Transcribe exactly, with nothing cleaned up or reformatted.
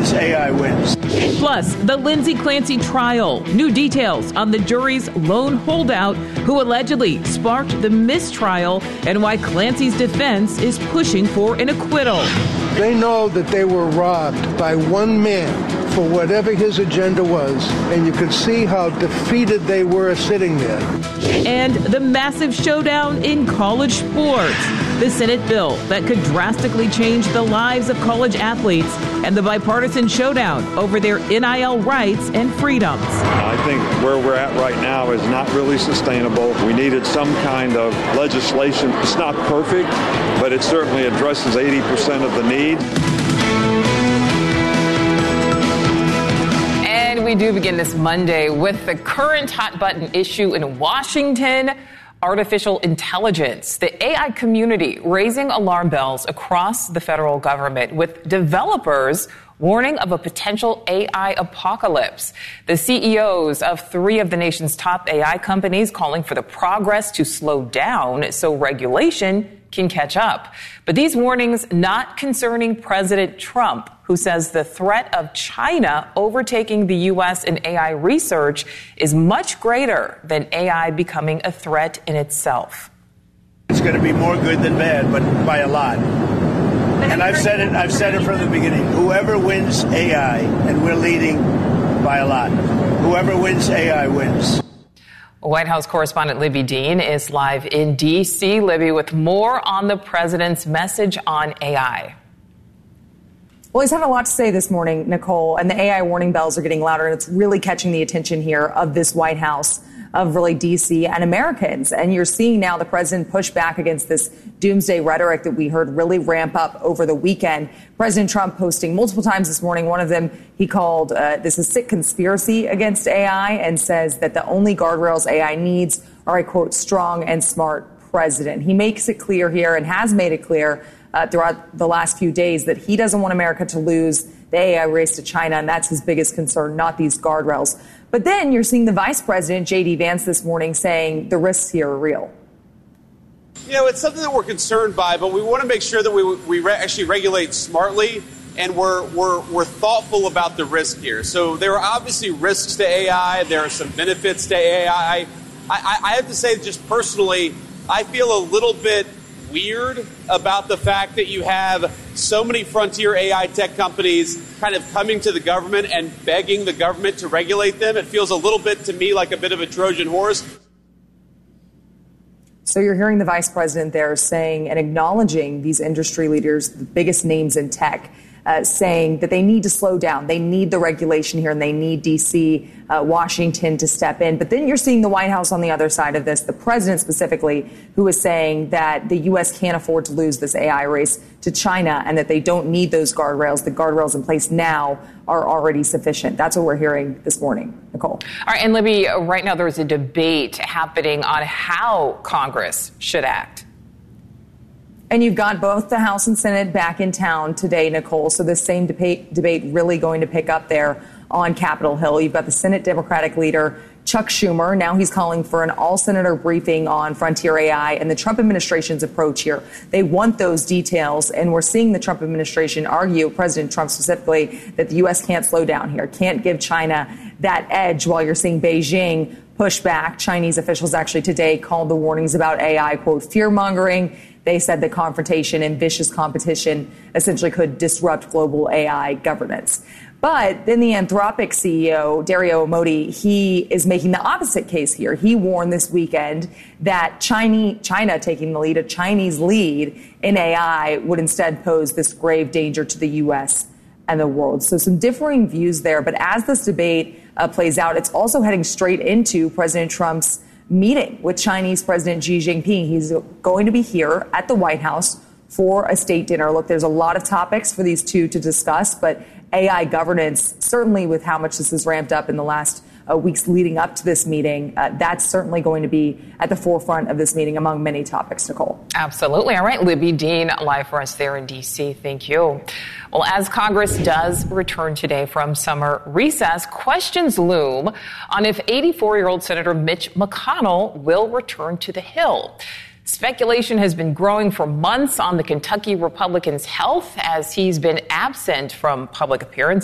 wins, A I wins. Plus, the Lindsay Clancy trial. New details on the jury's lone holdout who allegedly sparked the mistrial and why Clancy's defense is pushing for an acquittal. They know that they were robbed by one man for whatever his agenda was, and you could see how defeated they were sitting there. And the massive showdown in college sports. The Senate bill that could drastically change the lives of college athletes and the bipartisan showdown over their N I L rights and freedoms. I think where we're at right now is not really sustainable. We needed some kind of legislation. It's not perfect, but it certainly addresses eighty percent of the need. And we do begin this Monday with the current hot button issue in Washington. Artificial intelligence, the A I community raising alarm bells across the federal government with developers warning of a potential A I apocalypse. The C E Os of three of the nation's top A I companies calling for the progress to slow down so regulation can catch up. But these warnings not concerning President Trump, who says the threat of China overtaking the U S in A I research is much greater than A I becoming a threat in itself. It's going to be more good than bad, but by a lot. And I've said it, I've said it from the beginning. Whoever wins A I, and we're leading by a lot, whoever wins A I wins. White House correspondent Libby Dean is live in D C. Libby, with more on the president's message on A I. Well, he's had a lot to say this morning, Nicole, and the A I warning bells are getting louder, and it's really catching the attention here of this White House, of really D C and Americans. And you're seeing now the president push back against this doomsday rhetoric that we heard really ramp up over the weekend. President Trump posting multiple times this morning. One of them he called uh, this a sick conspiracy against A I and says that the only guardrails A I needs are a, quote, strong and smart president. He makes it clear here and has made it clear uh, throughout the last few days that he doesn't want America to lose the A I race to China, and that's his biggest concern, not these guardrails. But then you're seeing the vice president, J D Vance, this morning saying the risks here are real. You know, it's something that we're concerned by, but we want to make sure that we we re- actually regulate smartly, and we're we're we're thoughtful about the risk here. So there are obviously risks to A I. There are some benefits to A I. I, I, I have to say, just personally, I feel a little bit weird about the fact that you have so many frontier A I tech companies kind of coming to the government and begging the government to regulate them. It feels a little bit to me like a bit of a Trojan horse. So you're hearing the vice president there saying and acknowledging these industry leaders, the biggest names in tech, uh, saying that they need to slow down. They need the regulation here, and they need D C, uh, Washington to step in. But then you're seeing the White House on the other side of this, the president specifically, who is saying that the U S can't afford to lose this A I race to China and that they don't need those guardrails. The guardrails in place now are already sufficient. That's what we're hearing this morning. Nicole. All right. And Libby, right now there's a debate happening on how Congress should act. And you've got both the House and Senate back in town today, Nicole. So this same debate, debate really going to pick up there on Capitol Hill. You've got the Senate Democratic leader, Chuck Schumer. Now he's calling for an all-senator briefing on frontier A I and the Trump administration's approach here. They want those details, and we're seeing the Trump administration argue, President Trump specifically, that the U S can't slow down here, can't give China that edge, while you're seeing Beijing push back. Chinese officials actually today called the warnings about A I, quote, fear-mongering. They said that confrontation and vicious competition essentially could disrupt global A I governance. But then the Anthropic C E O, Dario Amodei, he is making the opposite case here. He warned this weekend that China, China taking the lead, a Chinese lead in A I, would instead pose this grave danger to the U S and the world. So some differing views there. But as this debate uh, plays out, it's also heading straight into President Trump's meeting with Chinese President Xi Jinping. He's going to be here at the White House for a state dinner. Look, there's a lot of topics for these two to discuss, but A I governance, certainly with how much this has ramped up in the last uh, weeks leading up to this meeting, uh, that's certainly going to be at the forefront of this meeting among many topics, Nicole. Absolutely. All right. Libby Dean, live for us there in D C. Thank you. Well, as Congress does return today from summer recess, questions loom on if eighty-four-year-old Senator Mitch McConnell will return to the Hill. Speculation has been growing for months on the Kentucky Republican's health as he's been absent from public appearances.